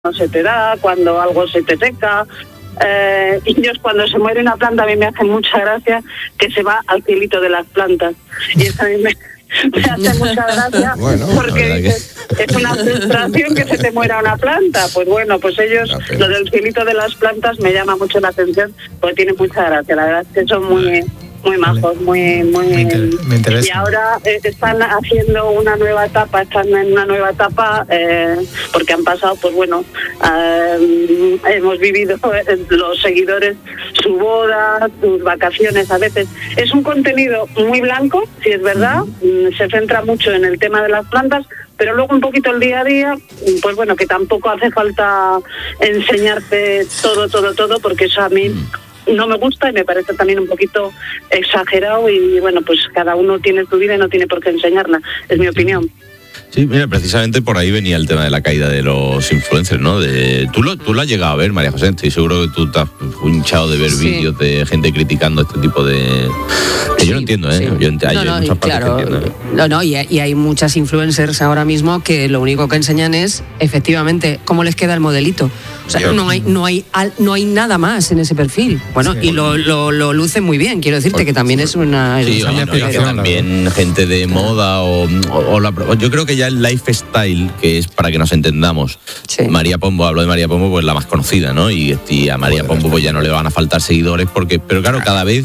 no se te da, cuando algo se te seca. Ellos cuando se muere una planta a mí me hace mucha gracia que se va al cielito de las plantas. Y eso a mí me hace mucha gracia porque dices, es una frustración que se te muera una planta. Pues bueno, pues ellos, lo del cielito de las plantas me llama mucho la atención porque tiene mucha gracia. La verdad es que son muy majos, muy me interesa. Y ahora están haciendo una nueva etapa, porque han pasado, pues bueno, hemos vivido los seguidores su boda, sus vacaciones a veces. Es un contenido muy blanco, si es verdad, se centra mucho en el tema de las plantas, pero luego un poquito el día a día, pues bueno, que tampoco hace falta enseñarte todo, porque eso a mí no me gusta y me parece también un poquito exagerado y bueno, pues cada uno tiene su vida y no tiene por qué enseñarla, es mi opinión. Sí, mira, precisamente por ahí venía el tema de la caída de los influencers, ¿no? Tú lo has llegado a ver, María José, estoy seguro que tú te has hinchado de ver vídeos de gente criticando este tipo de... Que yo no entiendo, ¿eh? Sí. Hay muchas partes que entiendo. Y hay muchas influencers ahora mismo que lo único que enseñan es, efectivamente, cómo les queda el modelito. O sea, no hay nada más en ese perfil. Bueno, y lo lucen muy bien, quiero decirte que también es una... Sí, también gente de moda yo creo que ya el lifestyle, que es para que nos entendamos, María Pombo, hablo de María Pombo, pues la más conocida, ¿no? Y a María Pombo pues ya no le van a faltar seguidores pero claro, cada vez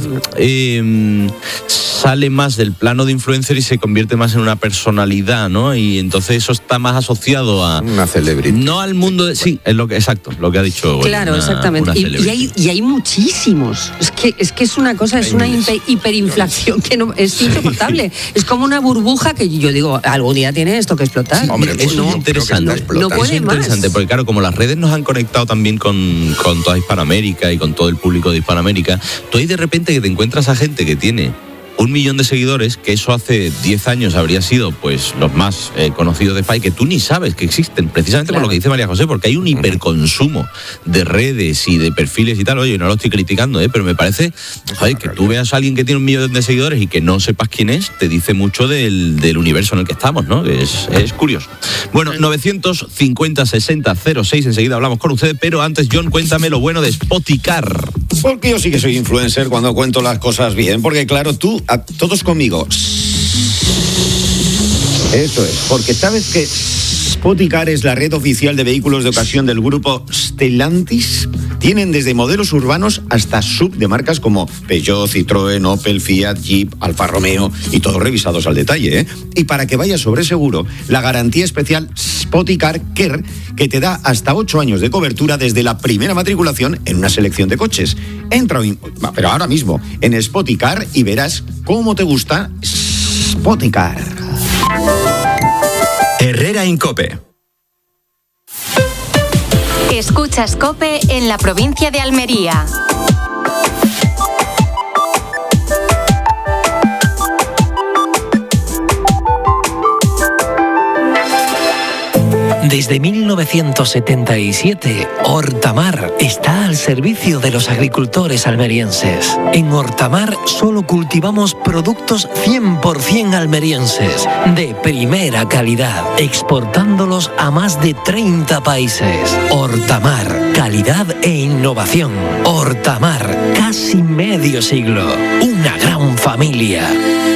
sale más del plano de influencer y se convierte más en una personalidad, ¿no? Y entonces eso está más asociado a una celebridad. No al mundo sí, es lo que lo que ha dicho. Claro, exactamente. Y hay muchísimos. Es que es una cosa, es una hiperinflación que no es insoportable. Es como una burbuja que yo digo, algún día tiene esto que explotar. Hombre, es interesante. No puede más. Interesante, porque claro, como las redes nos han conectado también con toda Hispanoamérica y con todo el público de Hispanoamérica, tú ahí de repente que te encuentras a gente que tiene 1 millón de seguidores, que eso hace 10 años habría sido pues los más conocidos de España, que tú ni sabes que existen, precisamente por lo que dice María José, porque hay un hiperconsumo de redes y de perfiles y tal. Oye, no lo estoy criticando, pero me parece, que tú veas a alguien que tiene 1 millón de seguidores y que no sepas quién es, te dice mucho del universo en el que estamos, ¿no? Es curioso. Bueno, 950-60-06, enseguida hablamos con ustedes, pero antes, John, cuéntame lo bueno de Spoticar. Porque yo sí que soy influencer cuando cuento las cosas bien, porque claro, todos conmigo. Eso es, porque sabes que Spoticar es la red oficial de vehículos de ocasión del grupo Stellantis. Tienen desde modelos urbanos hasta sub de marcas como Peugeot, Citroën, Opel, Fiat, Jeep, Alfa Romeo y todos revisados al detalle, ¿eh? Y para que vayas sobre seguro, la garantía especial Spoticar Care, que te da hasta 8 años de cobertura desde la primera matriculación en una selección de coches. Entra, pero ahora mismo, en Spoticar y verás cómo te gusta Spoticar. Herrera en COPE. Escuchas COPE en la provincia de Almería. Desde 1977, Hortamar está al servicio de los agricultores almerienses. En Hortamar solo cultivamos productos 100% almerienses, de primera calidad, exportándolos a más de 30 países. Hortamar, calidad e innovación. Hortamar, casi medio siglo. Una gran familia.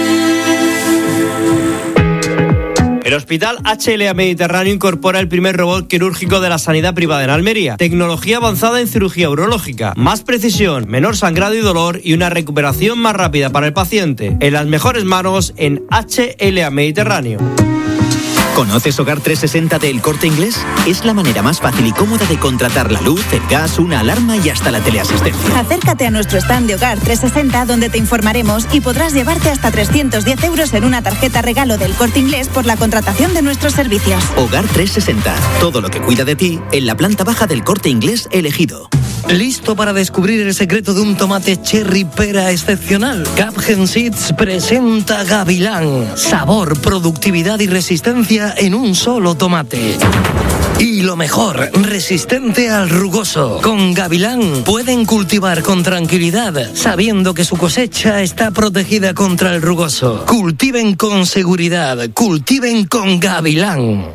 El Hospital HLA Mediterráneo incorpora el primer robot quirúrgico de la sanidad privada en Almería. Tecnología avanzada en cirugía urológica, más precisión, menor sangrado y dolor y una recuperación más rápida para el paciente. En las mejores manos en HLA Mediterráneo. ¿Conoces Hogar 360 de El Corte Inglés? Es la manera más fácil y cómoda de contratar la luz, el gas, una alarma y hasta la teleasistencia. Acércate a nuestro stand de Hogar 360 donde te informaremos y podrás llevarte hasta 310 euros en una tarjeta regalo del Corte Inglés por la contratación de nuestros servicios. Hogar 360, todo lo que cuida de ti en la planta baja del Corte Inglés elegido. ¿Listo para descubrir el secreto de un tomate cherry pera excepcional? Capgen Seeds presenta Gavilán. Sabor, productividad y resistencia en un solo tomate. Y lo mejor, resistente al rugoso. Con Gavilán pueden cultivar con tranquilidad, sabiendo que su cosecha está protegida contra el rugoso. Cultiven con seguridad, cultiven con Gavilán.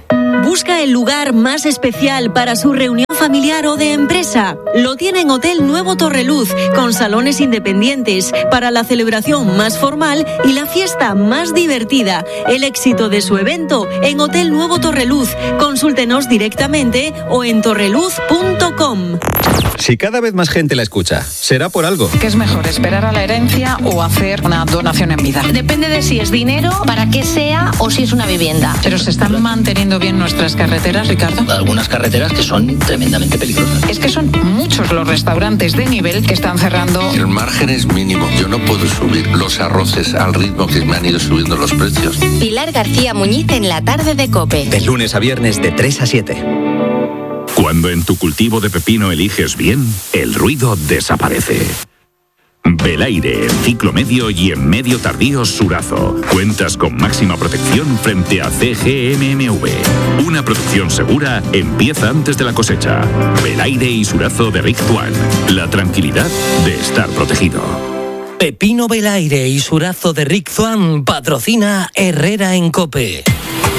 ¿Busca el lugar más especial para su reunión familiar o de empresa? Lo tiene en Hotel Nuevo Torreluz, con salones independientes para la celebración más formal y la fiesta más divertida. El éxito de su evento en Hotel Nuevo Torreluz. Consúltenos directamente o en torreluz.com. Si cada vez más gente la escucha, será por algo. ¿Qué es mejor, esperar a la herencia o hacer una donación en vida? Depende de si es dinero, para qué sea o si es una vivienda. Pero se están manteniendo bien nuestras carreteras, Ricardo. Algunas carreteras que son tremendamente peligrosas. Es que son muchos los restaurantes de nivel que están cerrando. El margen es mínimo. Yo no puedo subir los arroces al ritmo que me han ido subiendo los precios. Pilar García Muñiz en la tarde de COPE. De lunes a viernes de 3 a 7. Cuando en tu cultivo de pepino eliges bien, el ruido desaparece. Belaire, ciclo medio y en medio tardío Surazo. Cuentas con máxima protección frente a CGMMV. Una producción segura empieza antes de la cosecha. Belaire y Surazo de Rick Tuan. La tranquilidad de estar protegido. Pepino Belaire y Surazo de Rick Zuan patrocina Herrera en COPE.